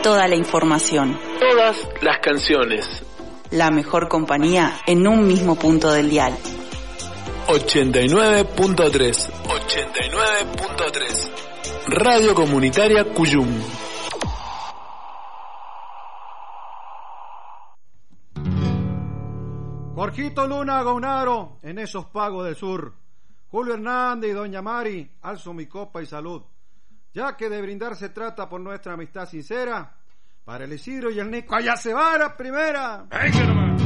toda la información. Todas las canciones. La mejor compañía en un mismo punto del dial. 89.3. 89.3. Radio Comunitaria Cuyum. Jorgito Luna Gaunaro, en esos pagos del sur. Julio Hernández y Doña Mari, alzo mi copa y salud. Ya que de brindar se trata por nuestra amistad sincera, para el Isidro y el Nico, allá se va la primera.